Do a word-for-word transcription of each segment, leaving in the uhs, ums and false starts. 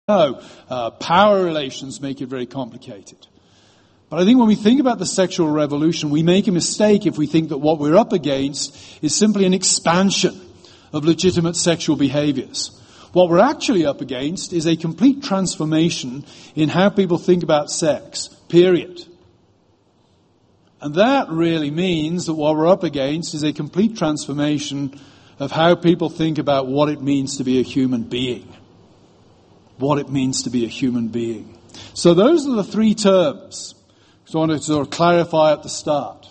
know, uh, power relations make it very complicated. But I think when we think about the sexual revolution, we make a mistake if we think that what we're up against is simply an expansion of legitimate sexual behaviors. What we're actually up against is a complete transformation in how people think about sex, period. And that really means that what we're up against is a complete transformation of how people think about what it means to be a human being. What it means to be a human being. So those are the three terms. So I wanted to sort of clarify at the start.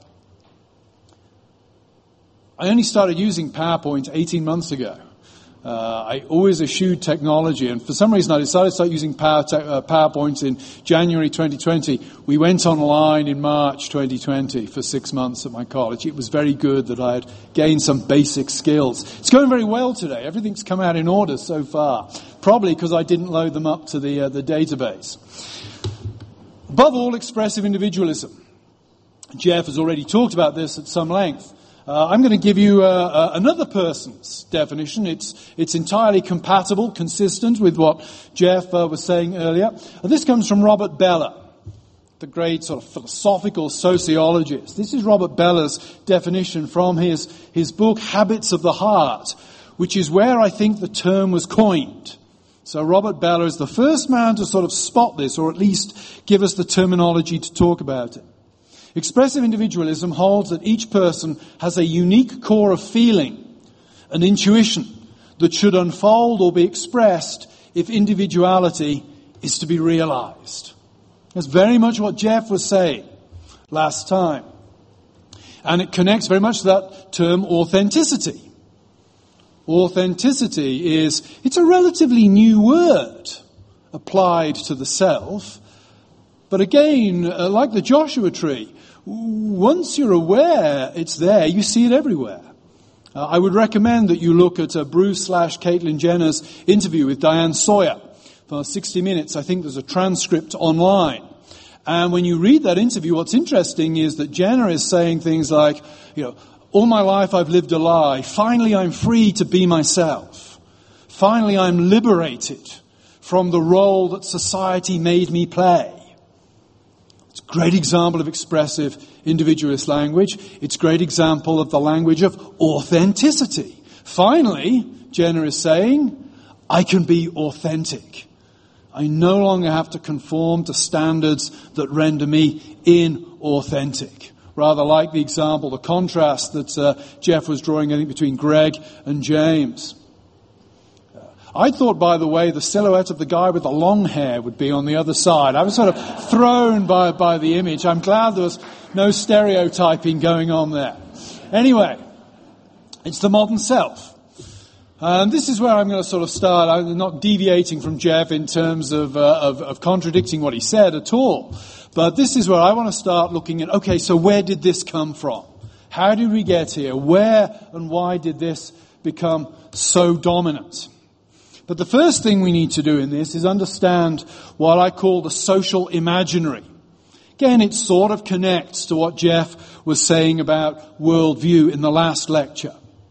I only started using PowerPoint eighteen months ago. Uh, I always eschewed technology, and for some reason I decided to start using Power te- uh, PowerPoint in January twenty twenty. We went online in March twenty twenty for six months at my college. It was very good that I had gained some basic skills. It's going very well today. Everything's come out in order so far, probably because I didn't load them up to the uh, the database. Above all, expressive individualism. Jeff has already talked about this at some length. Uh, I'm going to give you uh, uh, another person's definition. It's it's entirely compatible, consistent with what Jeff uh, was saying earlier. Uh, this comes from Robert Bellah, the great sort of philosophical sociologist. This is Robert Bellah's definition from his, his book, Habits of the Heart, which is where I think the term was coined. So Robert Bellah is the first man to sort of spot this, or at least give us the terminology to talk about it. Expressive individualism holds that each person has a unique core of feeling and intuition that should unfold or be expressed if individuality is to be realized. That's very much what Jeff was saying last time. And it connects very much to that term authenticity. Authenticity is, it's a relatively new word applied to the self. But again, uh, like the Joshua tree, once you're aware it's there, you see it everywhere. Uh, I would recommend that you look at uh, Bruce slash Caitlyn Jenner's interview with Diane Sawyer for sixty minutes. I think there's a transcript online. And when you read that interview, what's interesting is that Jenner is saying things like, you know, all my life I've lived a lie. Finally I'm free to be myself. Finally I'm liberated from the role that society made me play. It's a great example of expressive individualist language. It's a great example of the language of authenticity. Finally, Jenner is saying, I can be authentic. I no longer have to conform to standards that render me inauthentic. Rather like the example, the contrast that uh, Jeff was drawing, I think, between Greg and James. I thought, by the way, the silhouette of the guy with the long hair would be on the other side. I was sort of thrown by, by the image. I'm glad there was no stereotyping going on there. Anyway, it's the modern self. And this is where I'm going to sort of start. I'm not deviating from Jeff in terms of, uh, of, of contradicting what he said at all. But this is where I want to start looking at, okay, so where did this come from? How did we get here? Where and why did this become so dominant? But the first thing we need to do in this is understand what I call the social imaginary. Again, it sort of connects to what Jeff was saying about worldview in the last lecture.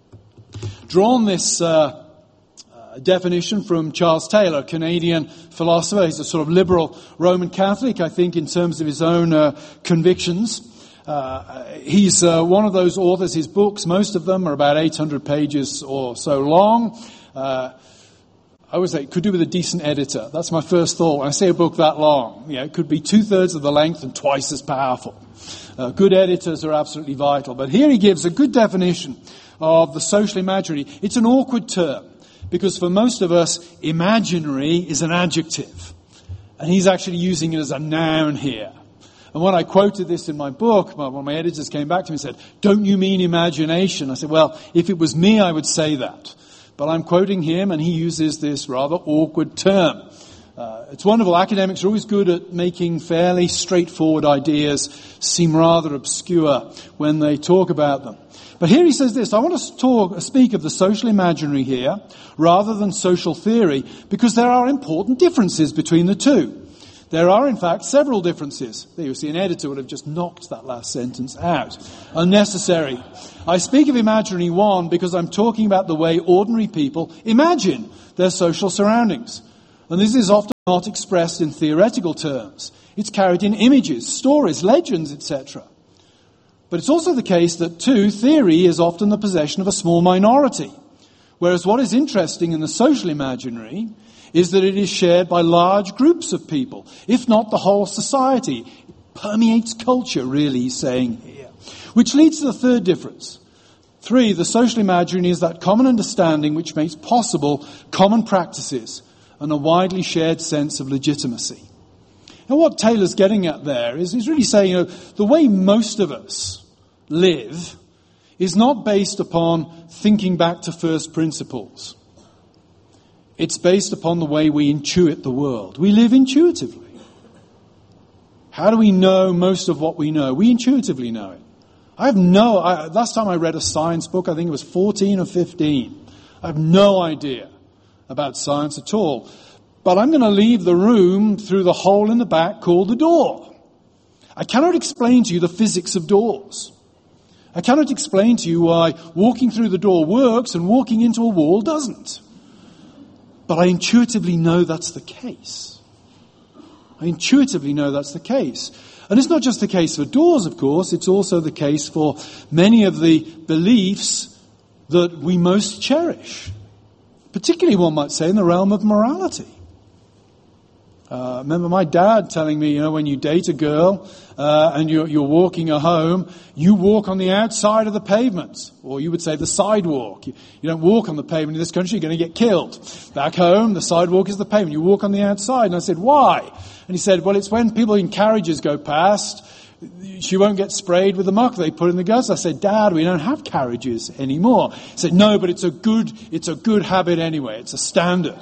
Drawn this uh, uh, definition from Charles Taylor, a Canadian philosopher. He's a sort of liberal Roman Catholic, I think, in terms of his own uh, convictions. Uh, he's uh, one of those authors. His books, most of them are about eight hundred pages or so long. Uh, I always say it could do with a decent editor. That's my first thought. When I say a book that long, you know, it could be two-thirds of the length and twice as powerful. Uh, good editors are absolutely vital. But here he gives a good definition of the social imaginary. It's an awkward term because for most of us, imaginary is an adjective. And he's actually using it as a noun here. And when I quoted this in my book, one of my editors came back to me and said, don't you mean imagination? I said, well, if it was me, I would say that. But I'm quoting him, and he uses this rather awkward term. Uh, it's wonderful. Academics are always good at making fairly straightforward ideas seem rather obscure when they talk about them. But here he says this, I want to talk, speak of the social imaginary here, rather than social theory, because there are important differences between the two. There are, in fact, several differences. There you see, an editor would have just knocked that last sentence out. Unnecessary. I speak of imaginary one because I'm talking about the way ordinary people imagine their social surroundings. And this is often not expressed in theoretical terms. It's carried in images, stories, legends, et cetera. But it's also the case that, too, theory is often the possession of a small minority. Whereas what is interesting in the social imaginary is that it is shared by large groups of people, if not the whole society. It permeates culture, really, he's saying here. Which leads to the third difference. Three, the social imaginary is that common understanding which makes possible common practices and a widely shared sense of legitimacy. And what Taylor's getting at there is he's really saying, you know, the way most of us live is not based upon thinking back to first principles. It's based upon the way we intuit the world. We live intuitively. How do we know most of what we know? We intuitively know it. I have no, I, last time I read a science book, I think it was fourteen or fifteen. I have no idea about science at all. But I'm going to leave the room through the hole in the back called the door. I cannot explain to you the physics of doors. I cannot explain to you why walking through the door works and walking into a wall doesn't. But I intuitively know that's the case. I intuitively know that's the case. And it's not just the case for doors, of course. It's also the case for many of the beliefs that we most cherish. Particularly, one might say, in the realm of morality. Uh, remember my dad telling me, you know, when you date a girl uh, and you're, you're walking her home, you walk on the outside of the pavement, or you would say the sidewalk. You, you don't walk on the pavement in this country, you're going to get killed. Back home, the sidewalk is the pavement. You walk on the outside. And I said, why? And he said, well, it's when people in carriages go past, she won't get sprayed with the muck they put in the gutters. I said, Dad, we don't have carriages anymore. He said, no, but it's a good, it's a good habit anyway. It's a standard.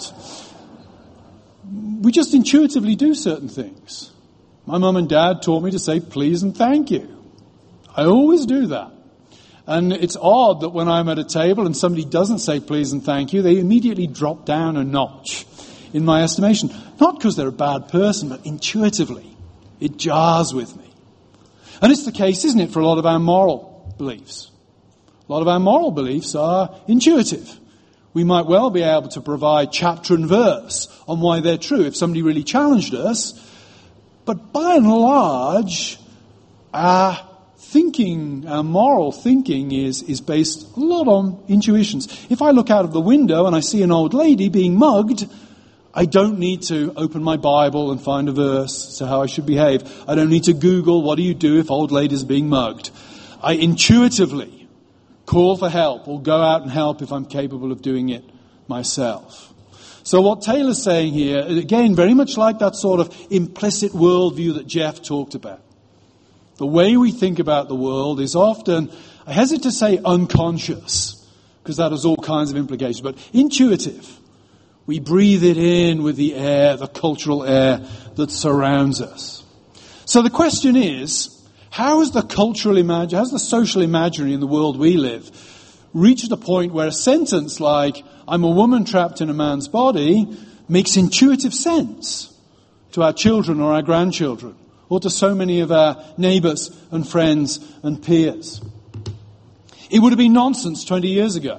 We just intuitively do certain things. My mum and dad taught me to say please and thank you. I always do that. And it's odd that when I'm at a table and somebody doesn't say please and thank you, they immediately drop down a notch in my estimation. Not because they're a bad person, but intuitively. It jars with me. And it's the case, isn't it, for a lot of our moral beliefs. A lot of our moral beliefs are intuitive. We might well be able to provide chapter and verse on why they're true if somebody really challenged us. But by and large, our thinking, our moral thinking is, is based a lot on intuitions. If I look out of the window and I see an old lady being mugged, I don't need to open my Bible and find a verse as to how I should behave. I don't need to Google what do you do if old ladies are being mugged. I intuitively call for help or go out and help if I'm capable of doing it myself. So what Taylor's saying here, again, very much like that sort of implicit worldview that Jeff talked about. The way we think about the world is often, I hesitate to say unconscious, because that has all kinds of implications, but intuitive. We breathe it in with the air, the cultural air that surrounds us. So the question is, how is the cultural imagine, how is the social imaginary in the world we live reached a point where a sentence like, I'm a woman trapped in a man's body, makes intuitive sense to our children or our grandchildren, or to so many of our neighbours and friends and peers? It would have been nonsense twenty years ago.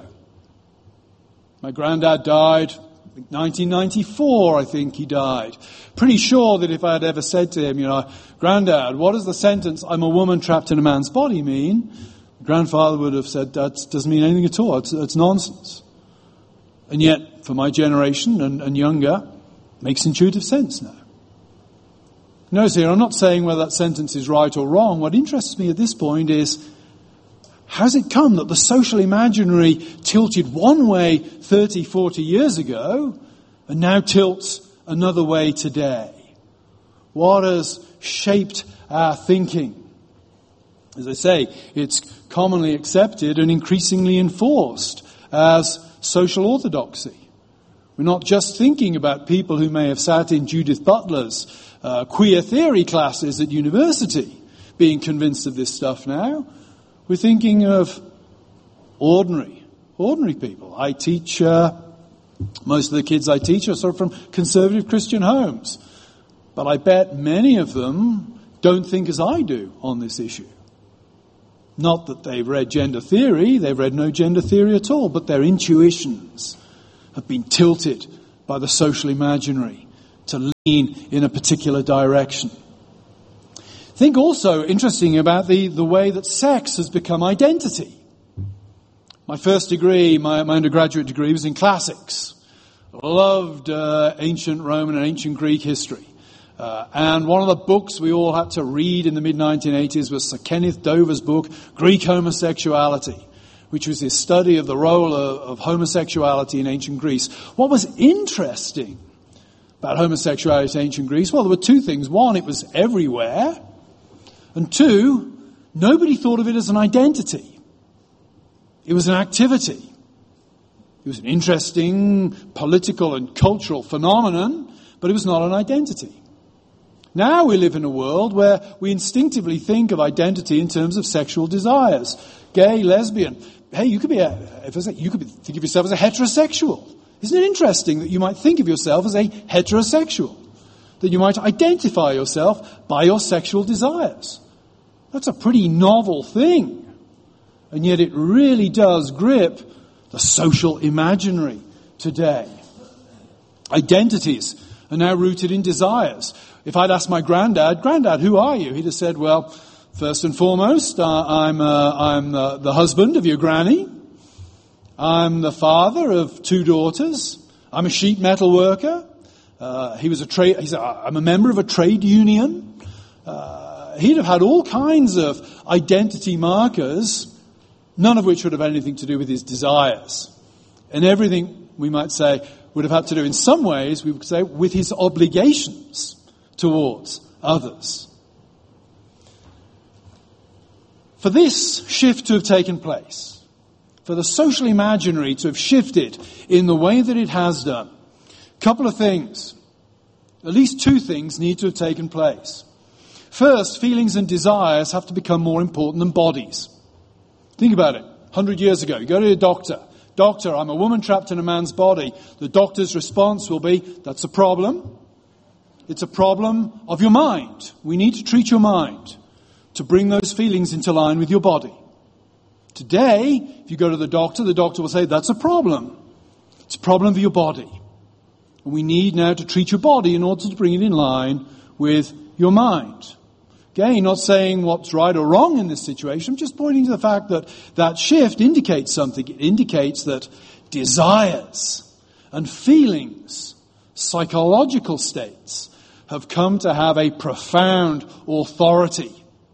My granddad died, nineteen ninety-four, I think he died. Pretty sure that if I had ever said to him, you know, Granddad, what does the sentence, I'm a woman trapped in a man's body mean? Grandfather would have said, that doesn't mean anything at all. It's, it's nonsense. And yet, for my generation and, and younger, it makes intuitive sense now. Notice here, I'm not saying whether that sentence is right or wrong. What interests me at this point is, how's it come that the social imaginary tilted one way thirty, forty years ago and now tilts another way today? What has shaped our thinking? As I say, it's commonly accepted and increasingly enforced as social orthodoxy. We're not just thinking about people who may have sat in Judith Butler's uh, queer theory classes at university being convinced of this stuff now. We're thinking of ordinary, ordinary people. I teach, uh, most of the kids I teach are sort of from conservative Christian homes. But I bet many of them don't think as I do on this issue. Not that they've read gender theory, they've read no gender theory at all, but their intuitions have been tilted by the social imaginary. to lean in a particular direction. Think also, interesting, about the, the way that sex has become identity. My first degree, my, my undergraduate degree, was in classics. I loved uh, ancient Roman and ancient Greek history. Uh, and one of the books we all had to read in the mid nineteen eighties was Sir Kenneth Dover's book, Greek Homosexuality, which was his study of the role of, of homosexuality in ancient Greece. What was interesting about homosexuality in ancient Greece? Well, there were two things. One, it was everywhere. And two, nobody thought of it as an identity. It was an activity. It was an interesting political and cultural phenomenon, but it was not an identity. Now we live in a world where we instinctively think of identity in terms of sexual desires. Gay, lesbian. Hey, you could be a, if I say, you could be, think of yourself as a heterosexual. Isn't it interesting that you might think of yourself as a heterosexual? That you might identify yourself by your sexual desires. That's a pretty novel thing. And yet it really does grip the social imaginary today. Identities are now rooted in desires. If I'd asked my granddad, Granddad, who are you? He'd have said, well, first and foremost, uh, I'm, uh, I'm uh, the husband of your granny. I'm the father of two daughters. I'm a sheet metal worker. Uh, he was a trade. He's a, I'm a member of a trade union. Uh, he'd have had all kinds of identity markers, none of which would have had anything to do with his desires, and everything, we might say, would have had to do in some ways, we would say, with his obligations towards others. For this shift to have taken place, for the social imaginary to have shifted in the way that it has done, a couple of things, at least two things need to have taken place. First, feelings and desires have to become more important than bodies. Think about it. A hundred years ago, you go to a doctor. Doctor, I'm a woman trapped in a man's body. The doctor's response will be, that's a problem. It's a problem of your mind. We need to treat your mind to bring those feelings into line with your body. Today, if you go to the doctor, the doctor will say, that's a problem. It's a problem of your body. And we need now to treat your body in order to bring it in line with your mind. Again, not saying what's right or wrong in this situation, I'm just pointing to the fact that that shift indicates something. It indicates that desires and feelings, psychological states, have come to have a profound authority,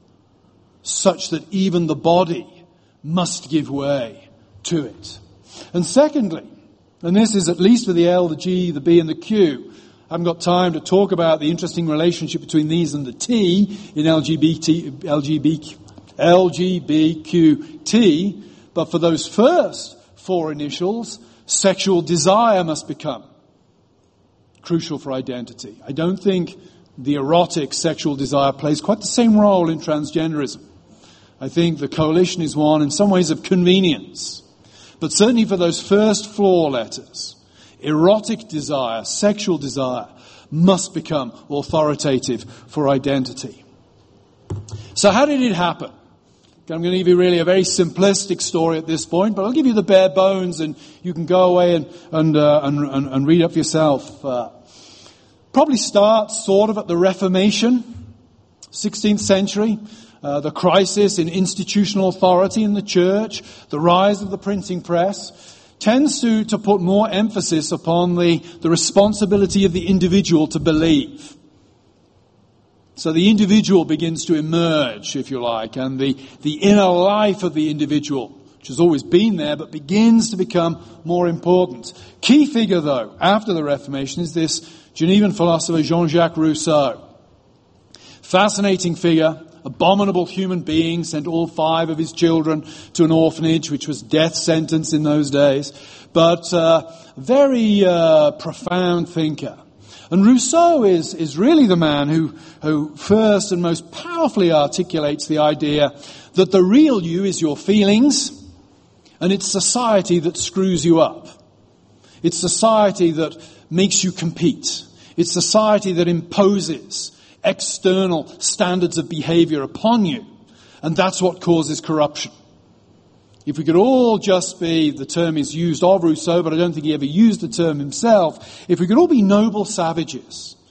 such that even the body must give way to it. And secondly, and this is at least for the L, the G, the B, and the Q, I haven't got time to talk about the interesting relationship between these and the T in L G B T, L G B T, L G B Q T, but for those first four initials, sexual desire must become crucial for identity. I don't think the erotic sexual desire plays quite the same role in transgenderism. I think the coalition is one in some ways of convenience. But certainly for those first four letters, erotic desire, sexual desire, must become authoritative for identity. So how did it happen? I'm going to give you really a very simplistic story at this point, but I'll give you the bare bones and you can go away and, and, uh, and, and, and read up yourself. Uh, probably starts sort of at the Reformation, sixteenth century. Uh, the crisis in institutional authority in the church, the rise of the printing press, tends to, to put more emphasis upon the, the responsibility of the individual to believe. So the individual begins to emerge, if you like, and the, the inner life of the individual, which has always been there, but begins to become more important. Key figure, though, after the Reformation is this Genevan philosopher Jean-Jacques Rousseau. Fascinating figure. Abominable human being, sent all five of his children to an orphanage, which was death sentence in those days. But uh, very uh, profound thinker. And Rousseau is, is really the man who, who first and most powerfully articulates the idea that the real you is your feelings, and it's society that screws you up. It's society that makes you compete. It's society that imposes external standards of behavior upon you. And that's what causes corruption. If we could all just be, the term is used of Rousseau, but I don't think he ever used the term himself, if we could all be noble savages,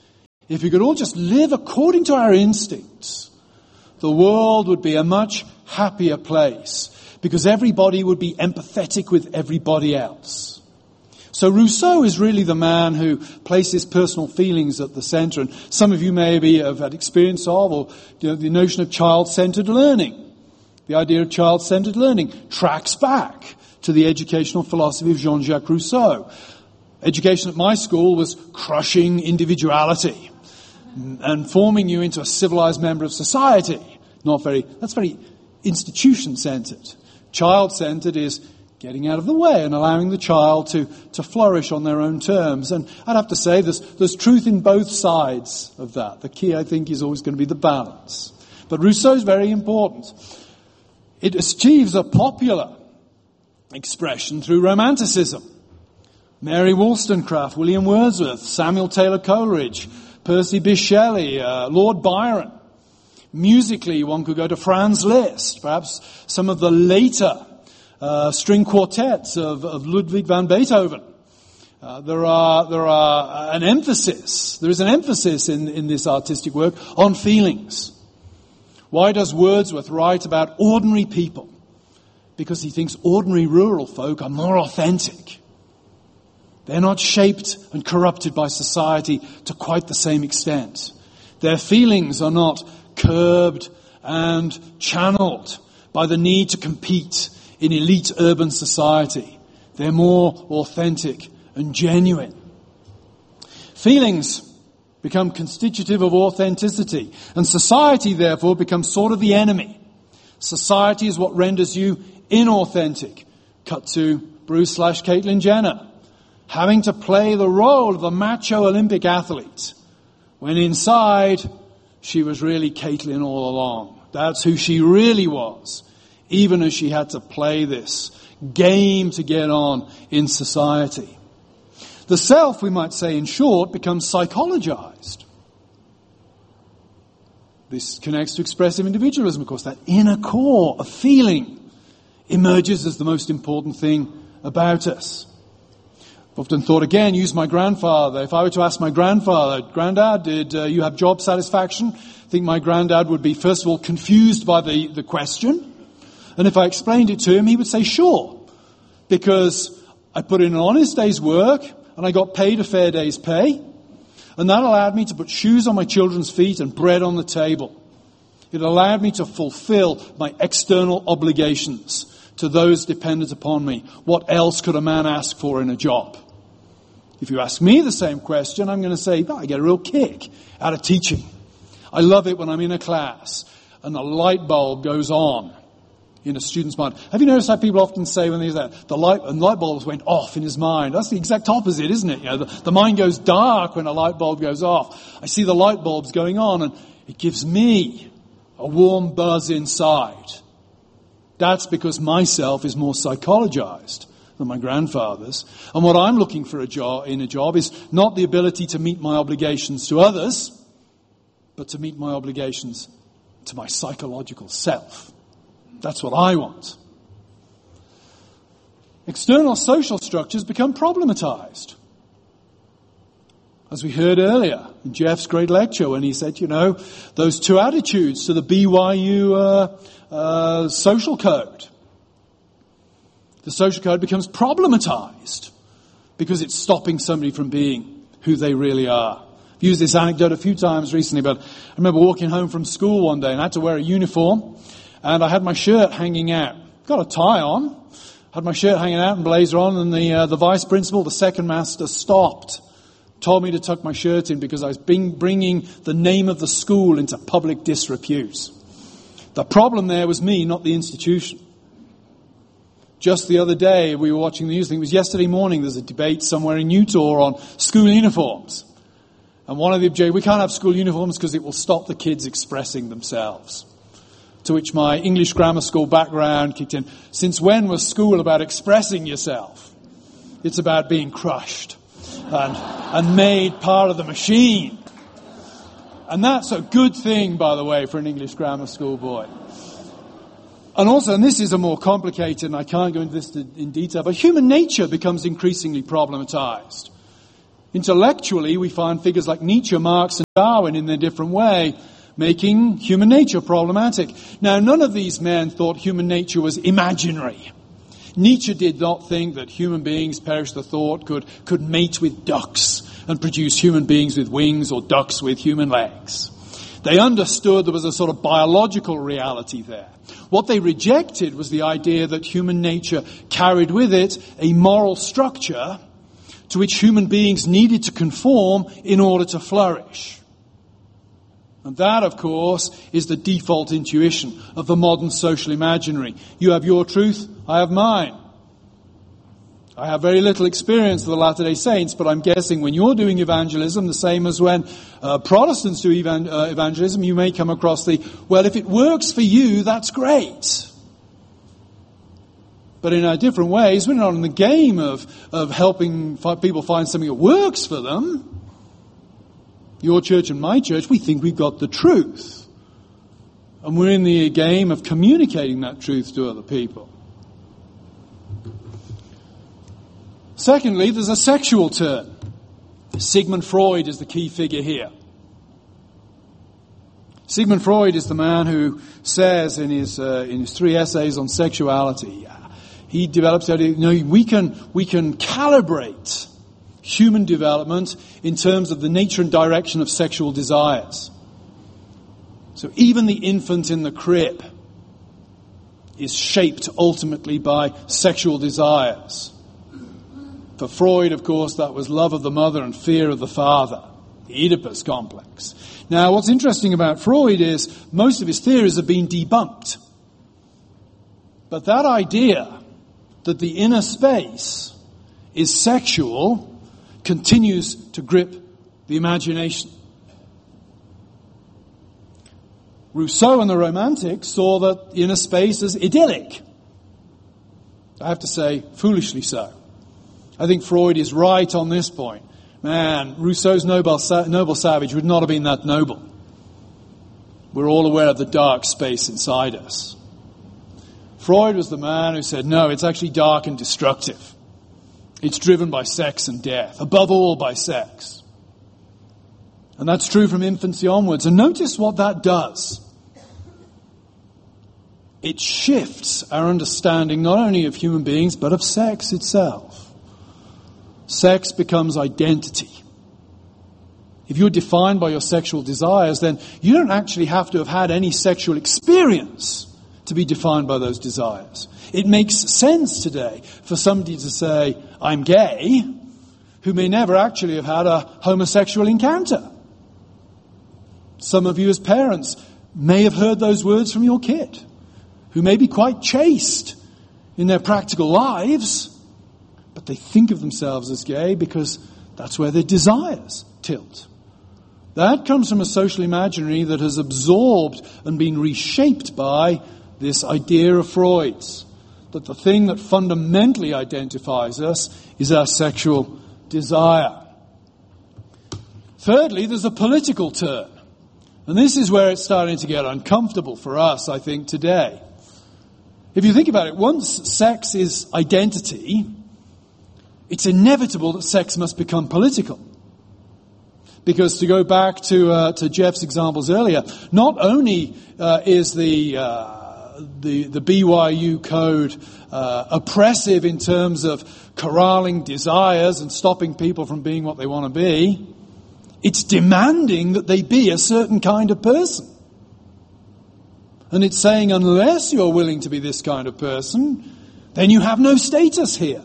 if we could all just live according to our instincts, the world would be a much happier place because everybody would be empathetic with everybody else. So Rousseau is really the man who places personal feelings at the center. And some of you maybe have had experience of, or you know, the notion of child-centered learning. The idea of child-centered learning tracks back to the educational philosophy of Jean-Jacques Rousseau. Education at my school was crushing individuality and forming you into a civilized member of society. Not very, that's very institution-centered. Child-centered is getting out of the way and allowing the child to, to flourish on their own terms. And I'd have to say there's, there's truth in both sides of that. The key, I think, is always going to be the balance. But Rousseau is very important. It achieves a popular expression through Romanticism. Mary Wollstonecraft, William Wordsworth, Samuel Taylor Coleridge, Percy Bysshe Shelley, uh, Lord Byron. Musically, one could go to Franz Liszt, perhaps some of the later Uh, string quartets of, of Ludwig van Beethoven. Uh, there are there are an emphasis. There is an emphasis in in this artistic work on feelings. Why does Wordsworth write about ordinary people? Because he thinks ordinary rural folk are more authentic. They're not shaped and corrupted by society to quite the same extent. Their feelings are not curbed and channeled by the need to compete in elite urban society. They're more authentic and genuine. Feelings become constitutive of authenticity, and society therefore becomes sort of the enemy. Society is what renders you inauthentic. Cut to Bruce slash Caitlyn Jenner, having to play the role of the macho Olympic athlete, when inside she was really Caitlyn all along. That's who she really was, even as she had to play this game to get on in society. The self, we might say in short, becomes psychologized. This connects to expressive individualism, of course. That inner core of feeling emerges as the most important thing about us. I've often thought, again, use my grandfather. If I were to ask my grandfather, Granddad, did uh, you have job satisfaction? I think my granddad would be, first of all, confused by the, the question. And if I explained it to him, he would say, sure, because I put in an honest day's work and I got paid a fair day's pay. And that allowed me to put shoes on my children's feet and bread on the table. It allowed me to fulfill my external obligations to those dependent upon me. What else could a man ask for in a job? If you ask me the same question, I'm going to say, oh, I get a real kick out of teaching. I love it when I'm in a class and the light bulb goes on in a student's mind. Have you noticed how people often say when they say that, the light, and light bulbs went off in his mind? That's the exact opposite, isn't it? You know, the, the mind goes dark when a light bulb goes off. I see the light bulbs going on and it gives me a warm buzz inside. That's because myself is more psychologized than my grandfather's. And what I'm looking for a job, in a job is not the ability to meet my obligations to others, but to meet my obligations to my psychological self. That's what I want. External social structures become problematized. As we heard earlier in Jeff's great lecture when he said, you know, those two attitudes to the B Y U uh, uh, social code. The social code becomes problematized because it's stopping somebody from being who they really are. I've used this anecdote a few times recently, but I remember walking home from school one day and I had to wear a uniform. And I had my shirt hanging out. Got a tie on. Had my shirt hanging out and blazer on. And the uh, the vice principal, the second master, stopped. Told me to tuck my shirt in because I was being, bringing the name of the school into public disrepute. The problem there was me, not the institution. Just the other day, we were watching the news. I think it was yesterday morning. There's a debate somewhere in Utah on school uniforms. And one of the objections, we can't have school uniforms because it will stop the kids expressing themselves. To which my English grammar school background kicked in. Since when was school about expressing yourself? It's about being crushed and, and made part of the machine. And that's a good thing, by the way, for an English grammar school boy. And also, and this is a more complicated, and I can't go into this in detail, but human nature becomes increasingly problematized. Intellectually, we find figures like Nietzsche, Marx, and Darwin in their different way, making human nature problematic. Now, none of these men thought human nature was imaginary. Nietzsche did not think that human beings, perish the thought, could, could mate with ducks and produce human beings with wings or ducks with human legs. They understood there was a sort of biological reality there. What they rejected was the idea that human nature carried with it a moral structure to which human beings needed to conform in order to flourish. And that, of course, is the default intuition of the modern social imaginary. You have your truth, I have mine. I have very little experience of the Latter-day Saints, but I'm guessing when you're doing evangelism, the same as when uh, Protestants do evan- uh, evangelism, you may come across the, well, if it works for you, that's great. But in our different ways, we're not in the game of, of helping people find something that works for them. Your church and my church, we think we've got the truth. And we're in the game of communicating that truth to other people. Secondly, there's a sexual turn. Sigmund Freud is the key figure here. Sigmund Freud is the man who says in his uh, in his three essays on sexuality, he develops the idea, you know, we can we can calibrate human development in terms of the nature and direction of sexual desires. So even the infant in the crib is shaped ultimately by sexual desires. For Freud, of course, that was love of the mother and fear of the father, the Oedipus complex. Now, what's interesting about Freud is most of his theories have been debunked. But that idea that the inner space is sexual continues to grip the imagination. Rousseau and the Romantics saw that the inner space as idyllic. I have to say, foolishly so. I think Freud is right on this point. Man, Rousseau's noble, noble savage would not have been that noble. We're all aware of the dark space inside us. Freud was the man who said, no, it's actually dark and destructive. It's driven by sex and death, above all by sex. And that's true from infancy onwards. And notice what that does. It shifts our understanding not only of human beings, but of sex itself. Sex becomes identity. If you're defined by your sexual desires, then you don't actually have to have had any sexual experience to be defined by those desires. It makes sense today for somebody to say, I'm gay, who may never actually have had a homosexual encounter. Some of you as parents may have heard those words from your kid, who may be quite chaste in their practical lives, but they think of themselves as gay because that's where their desires tilt. That comes from a social imaginary that has absorbed and been reshaped by this idea of Freud's, that the thing that fundamentally identifies us is our sexual desire. Thirdly, there's a political turn. And this is where it's starting to get uncomfortable for us, I think, today. If you think about it, once sex is identity, it's inevitable that sex must become political. Because to go back to uh, to Jeff's examples earlier, not only uh, is the, uh, the the B Y U code uh, oppressive in terms of corralling desires and stopping people from being what they want to be, it's demanding that they be a certain kind of person. And it's saying unless you're willing to be this kind of person, then you have no status here.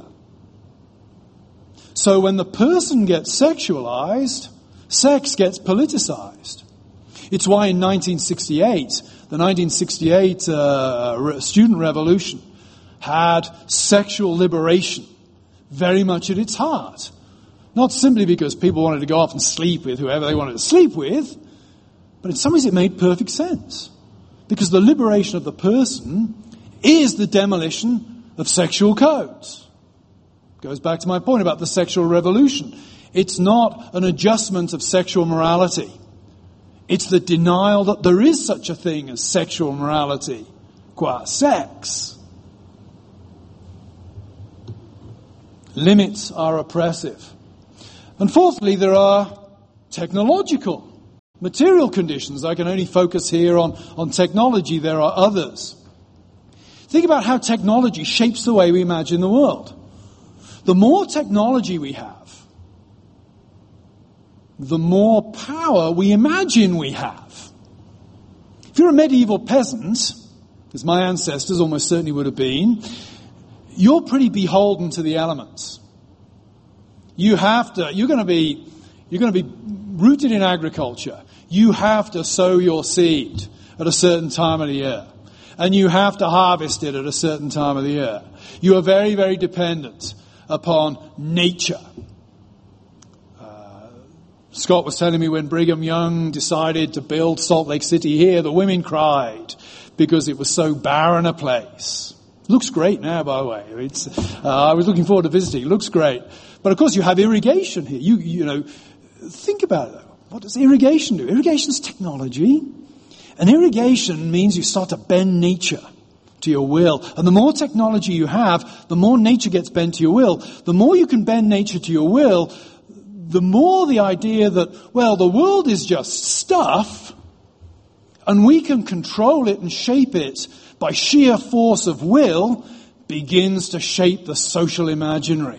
So when the person gets sexualized, sex gets politicized. It's why in nineteen sixty-eight, the nineteen sixty-eight uh, student revolution had sexual liberation very much at its heart. Not simply because people wanted to go off and sleep with whoever they wanted to sleep with, but in some ways it made perfect sense. Because the liberation of the person is the demolition of sexual codes. Goes back to my point about the sexual revolution. It's not an adjustment of sexual morality. It's the denial that there is such a thing as sexual morality, qua sex. Limits are oppressive. And fourthly, there are technological, material conditions. I can only focus here on, on technology. There are others. Think about how technology shapes the way we imagine the world. The more technology we have, the more power we imagine we have. If you're a medieval peasant, as my ancestors almost certainly would have been, you're pretty beholden to the elements. You have to, you're going to be, you're going to be rooted in agriculture. You have to sow your seed at a certain time of the year. And you have to harvest it at a certain time of the year. You are very, very dependent upon nature. Uh, Scott was telling me when Brigham Young decided to build Salt Lake City here, the women cried because it was so barren a place. Looks great now, by the way. It's, uh, I was looking forward to visiting. It looks great. But of course you have irrigation here. You, you know, think about it. What does irrigation do? Irrigation's technology. And irrigation means you start to bend nature to your will. And the more technology you have, the more nature gets bent to your will. The more you can bend nature to your will, the more the idea that, well, the world is just stuff, and we can control it and shape it by sheer force of will, begins to shape the social imaginary.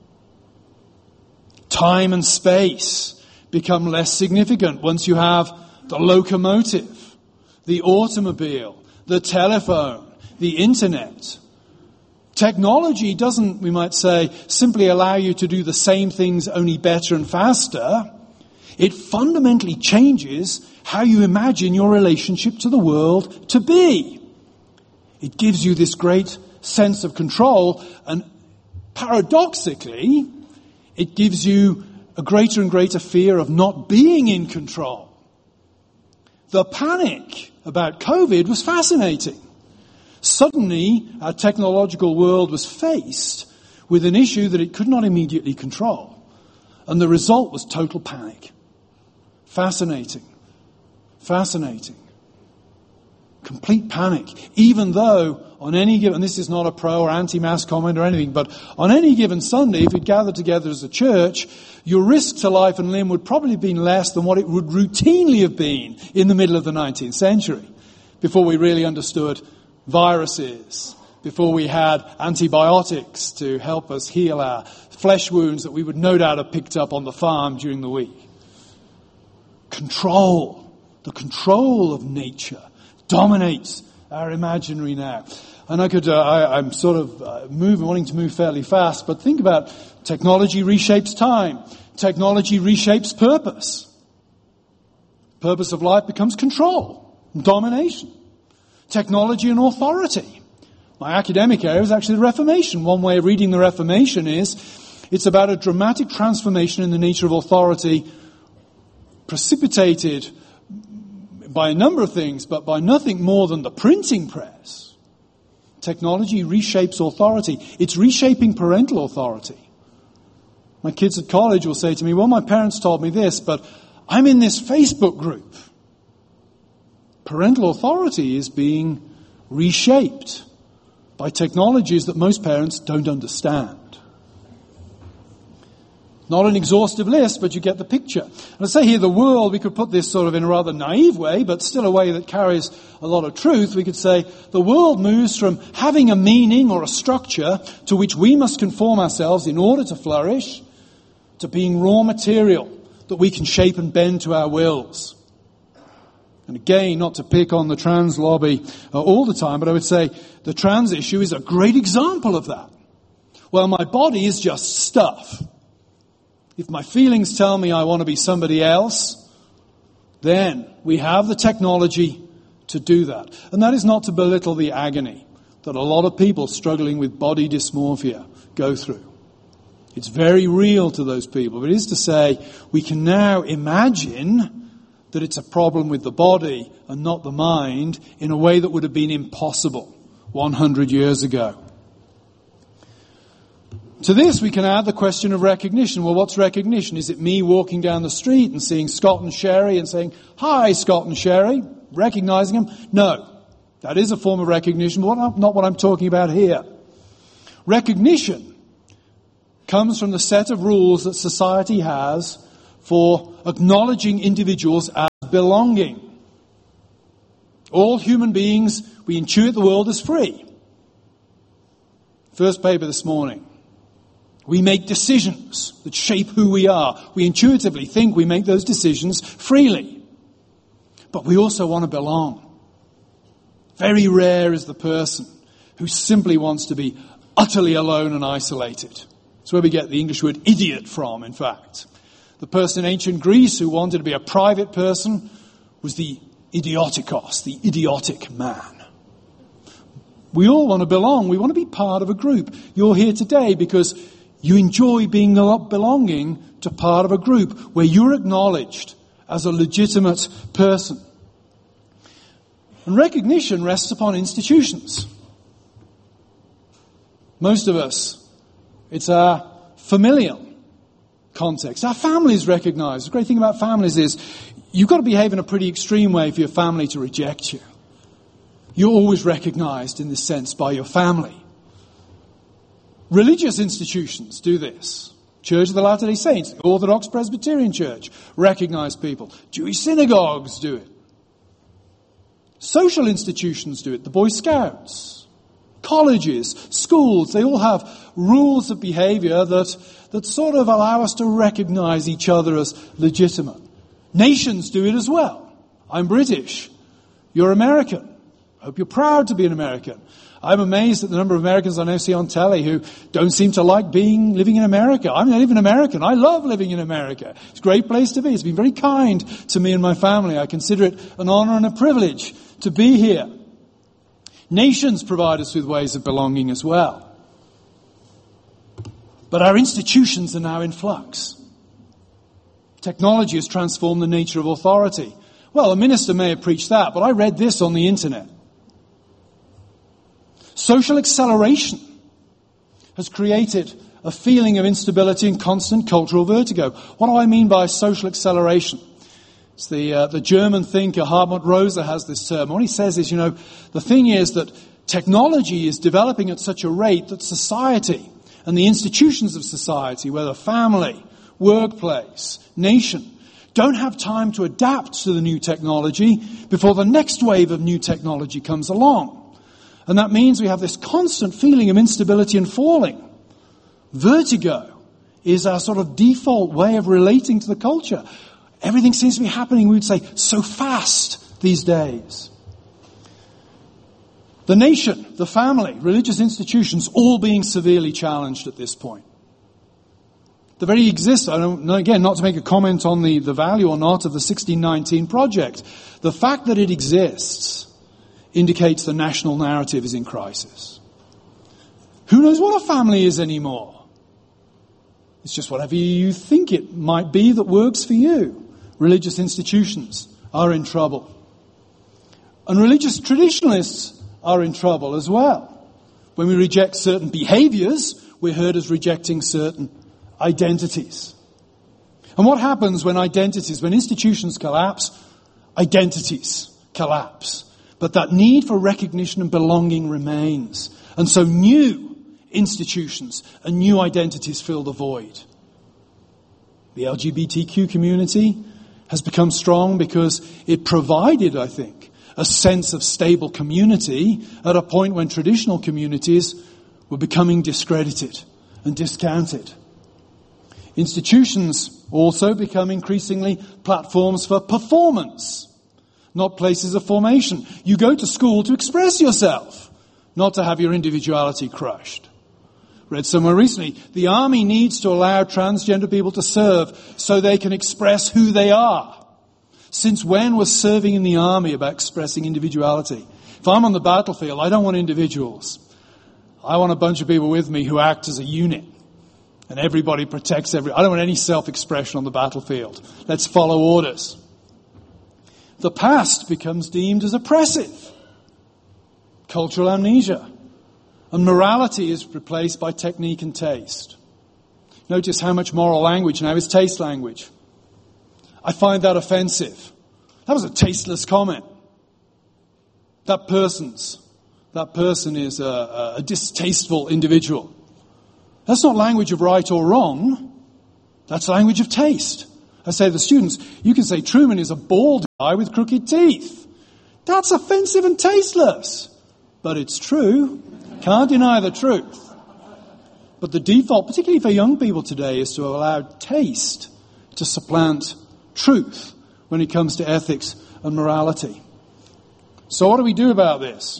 Time and space become less significant once you have the locomotive, the automobile, the telephone, the internet. Technology doesn't, we might say, simply allow you to do the same things only better and faster. It fundamentally changes how you imagine your relationship to the world to be. It gives you this great sense of control, and paradoxically, it gives you a greater and greater fear of not being in control. The panic about COVID was fascinating. Suddenly, our technological world was faced with an issue that it could not immediately control. And the result was total panic. Fascinating. Fascinating. Complete panic. Even though on any given, and this is not a pro or anti-mask comment or anything, but on any given Sunday, if you'd gathered together as a church, your risk to life and limb would probably have been less than what it would routinely have been in the middle of the nineteenth century, before we really understood viruses, before we had antibiotics to help us heal our flesh wounds that we would no doubt have picked up on the farm during the week. Control, the control of nature dominates our imaginary now. And I could, uh, I, I'm sort of uh, moving, wanting to move fairly fast, but think about technology reshapes time. Technology reshapes purpose. Purpose of life becomes control, domination. Technology and authority. My academic area is actually the Reformation. One way of reading the Reformation is it's about a dramatic transformation in the nature of authority, precipitated by a number of things, but by nothing more than the printing press. Technology reshapes authority. It's reshaping parental authority. My kids at college will say to me, well, my parents told me this, but I'm in this Facebook group. Parental authority is being reshaped by technologies that most parents don't understand. Not an exhaustive list, but you get the picture. And I say here the world, we could put this sort of in a rather naive way, but still a way that carries a lot of truth. We could say the world moves from having a meaning or a structure to which we must conform ourselves in order to flourish, to being raw material that we can shape and bend to our wills. And again, not to pick on the trans lobby uh, all the time, but I would say the trans issue is a great example of that. Well, my body is just stuff. If my feelings tell me I want to be somebody else, then we have the technology to do that. And that is not to belittle the agony that a lot of people struggling with body dysmorphia go through. It's very real to those people. But it is to say we can now imagine that it's a problem with the body and not the mind in a way that would have been impossible one hundred years ago. To this we can add the question of recognition. Well, what's recognition? Is it me walking down the street and seeing Scott and Sherry and saying, hi, Scott and Sherry, recognizing them? No. That is a form of recognition, but not what I'm talking about here. Recognition comes from the set of rules that society has for acknowledging individuals as belonging. All human beings, we intuit the world as free. First paper this morning. We make decisions that shape who we are. We intuitively think we make those decisions freely. But we also want to belong. Very rare is the person who simply wants to be utterly alone and isolated. That's where we get the English word idiot from, in fact. The person in ancient Greece who wanted to be a private person was the idiotikos, the idiotic man. We all want to belong. We want to be part of a group. You're here today because you enjoy being belonging to part of a group where you're acknowledged as a legitimate person. And recognition rests upon institutions. Most of us, it's our familial context. Our families recognize. The great thing about families is you've got to behave in a pretty extreme way for your family to reject you. You're always recognized in this sense by your family. Religious institutions do this. Church of the Latter-day Saints, the Orthodox Presbyterian Church, recognize people. Jewish synagogues do it. Social institutions do it. The Boy Scouts, colleges, schools, they all have rules of behavior that, that sort of allow us to recognize each other as legitimate. Nations do it as well. I'm British. You're American. I hope you're proud to be an American. I'm amazed at the number of Americans I now see on telly who don't seem to like being living in America. I'm not even American. I love living in America. It's a great place to be. It's been very kind to me and my family. I consider it an honor and a privilege to be here. Nations provide us with ways of belonging as well. But our institutions are now in flux. Technology has transformed the nature of authority. Well, a minister may have preached that, but I read this on the internet. Social acceleration has created a feeling of instability and constant cultural vertigo. What do I mean by social acceleration? It's the uh, the German thinker Hartmut Rosa has this term. What he says is, you know, the thing is that technology is developing at such a rate that society and the institutions of society, whether family, workplace, nation, don't have time to adapt to the new technology before the next wave of new technology comes along. And that means we have this constant feeling of instability and falling. Vertigo is our sort of default way of relating to the culture. Everything seems to be happening, we would say, so fast these days. The nation, the family, religious institutions, all being severely challenged at this point. The very existence, I don't, again, not to make a comment on the, the value or not of the sixteen nineteen project, the fact that it exists indicates the national narrative is in crisis. Who knows what a family is anymore? It's just whatever you think it might be that works for you. Religious institutions are in trouble. And religious traditionalists are in trouble as well. When we reject certain behaviors, we're heard as rejecting certain identities. And what happens when identities, when institutions collapse? Identities collapse. But that need for recognition and belonging remains. And so new institutions and new identities fill the void. The L G B T Q community has become strong because it provided, I think, a sense of stable community at a point when traditional communities were becoming discredited and discounted. Institutions also become increasingly platforms for performance, not places of formation. You go to school to express yourself, not to have your individuality crushed. Read somewhere recently, the army needs to allow transgender people to serve so they can express who they are. Since when was serving in the army about expressing individuality? If I'm on the battlefield, I don't want individuals. I want a bunch of people with me who act as a unit. And everybody protects every... I don't want any self-expression on the battlefield. Let's follow orders. The past becomes deemed as oppressive. Cultural amnesia. And morality is replaced by technique and taste. Notice how much moral language now is taste language. I find that offensive. That was a tasteless comment. That person's, that person is a, a distasteful individual. That's not language of right or wrong. That's language of taste. I say to the students, you can say Truman is a bald guy with crooked teeth. That's offensive and tasteless. But it's true. Can't deny the truth. But the default, particularly for young people today, is to allow taste to supplant truth when it comes to ethics and morality. So what do we do about this?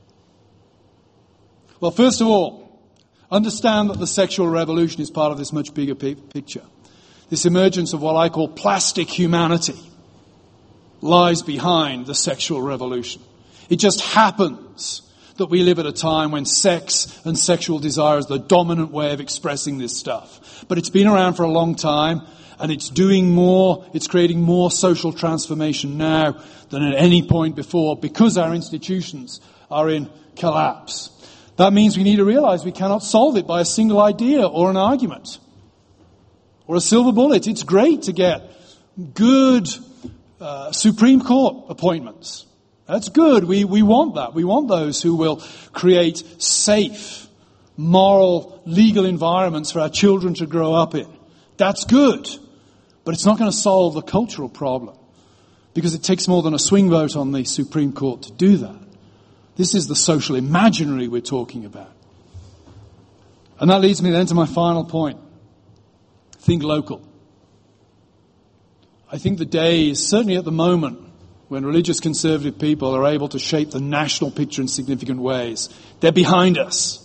Well, first of all, understand that the sexual revolution is part of this much bigger picture. This emergence of what I call plastic humanity lies behind the sexual revolution. It just happens that we live at a time when sex and sexual desire is the dominant way of expressing this stuff. But it's been around for a long time, and it's doing more, it's creating more social transformation now than at any point before because our institutions are in collapse. That means we need to realize we cannot solve it by a single idea or an argument or a silver bullet. It's great to get good uh, Supreme Court appointments. That's good. We, we want that. We want those who will create safe, moral, legal environments for our children to grow up in. That's good. But it's not going to solve the cultural problem because it takes more than a swing vote on the Supreme Court to do that. This is the social imaginary we're talking about. And that leads me then to my final point. Think local. I think the days, certainly at the moment, when religious conservative people are able to shape the national picture in significant ways, they're behind us.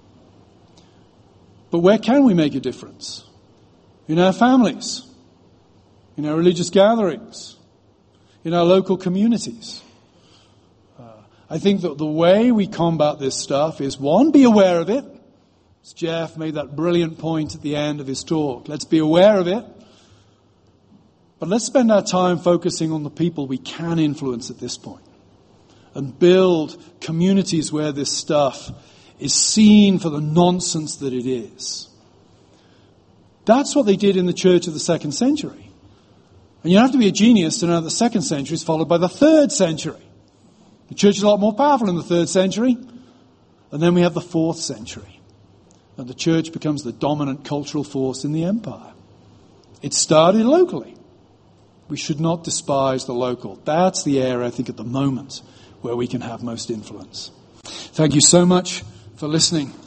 But where can we make a difference? In our families, in our religious gatherings, in our local communities. Uh, I think that the way we combat this stuff is, one, be aware of it. As Jeff made that brilliant point at the end of his talk. Let's be aware of it. But let's spend our time focusing on the people we can influence at this point and build communities where this stuff is seen for the nonsense that it is. That's what they did in the church of the second century. And you don't have to be a genius to know that the second century is followed by the third century. The church is a lot more powerful in the third century. And then we have the fourth century. And the church becomes the dominant cultural force in the empire. It started locally. We should not despise the local. That's the area, I think, at the moment where we can have most influence. Thank you so much for listening.